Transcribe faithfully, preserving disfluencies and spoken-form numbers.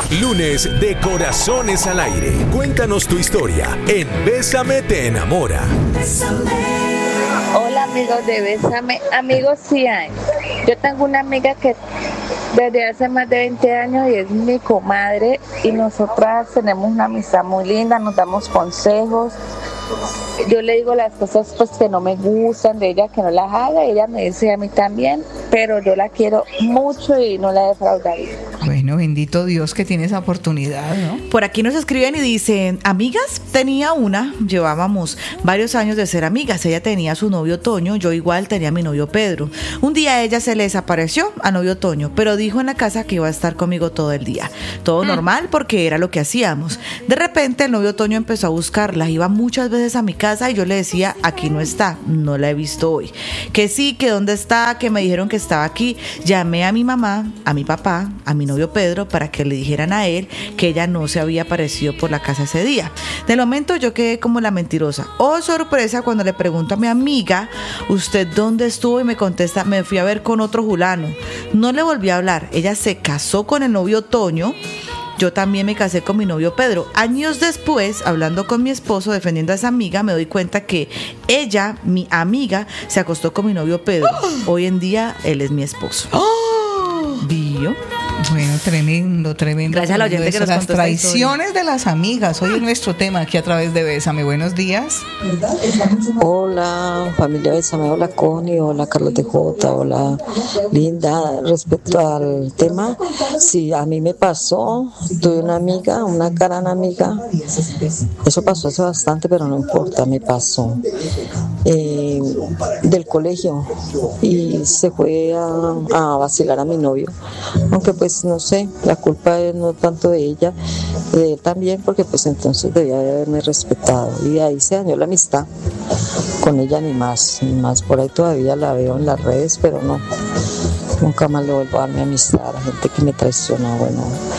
Lunes de Corazones al Aire. Cuéntanos tu historia en Bésame te enamora. Hola amigos de Bésame, amigos sí hay. Yo tengo una amiga que desde hace más de veinte años y es mi comadre y nosotras tenemos una amistad muy linda, nos damos consejos. Yo le digo las cosas pues que no me gustan de ella, que no las haga, ella me dice a mí también, pero yo la quiero mucho y no la defraudaría. Bueno, bendito Dios que tiene esa oportunidad, ¿no? Por aquí nos escriben y dicen, amigas, tenía una, llevábamos varios años de ser amigas, ella tenía a su novio Toño, yo igual tenía a mi novio Pedro. Un día ella se le desapareció a novio Toño, pero dijo en la casa que iba a estar conmigo todo el día. Todo mm. normal porque era lo que hacíamos. De repente el novio Toño empezó a buscarla, iba muchas veces a mi casa y yo le decía, aquí no está, no la he visto hoy. Que sí, que dónde está, que me dijeron que estaba aquí. Llamé a mi mamá, a mi papá, a mi novio Pedro para que le dijeran a él que ella no se había aparecido por la casa ese día. De momento yo quedé como la mentirosa. Oh, sorpresa, cuando le pregunto a mi amiga, ¿usted dónde estuvo? Y me contesta, me fui a ver con otro fulano. No le volví a hablar. Ella se casó con el novio Toño. Yo también me casé con mi novio Pedro. Años después, hablando con mi esposo, defendiendo a esa amiga, me doy cuenta que ella, mi amiga, se acostó con mi novio Pedro. Hoy en día, él es mi esposo. ¿Vio? Bueno, tremendo, tremendo. Gracias a la oyente que nos las contó traiciones de las amigas. Hoy es nuestro tema aquí a través de Bésame. Buenos días. Hola, familia Bésame. Hola, Connie. Hola, Carlos de Jota. Hola, Linda. Respecto al tema, sí, a mí me pasó. Tuve una amiga, una gran amiga. Eso pasó hace bastante, pero no importa, me pasó. Eh, del colegio. Y se fue a, a vacilar a mi novio. Aunque pues no sé, la culpa es no tanto de ella, de él también, porque pues entonces debía de haberme respetado y de ahí se dañó la amistad con ella, ni más, ni más. Por ahí todavía la veo en las redes, pero no, nunca más le vuelvo a dar mi amistad a la gente que me traiciona. Bueno,